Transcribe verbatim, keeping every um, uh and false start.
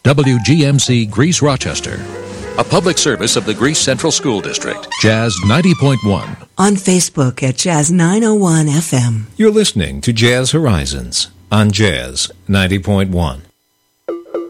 W G M C Greece Rochester. A public service of the Greece Central School District. Jazz ninety point one. On Facebook at Jazz nine oh one F M. You're listening to Jazz Horizons on Jazz ninety point one.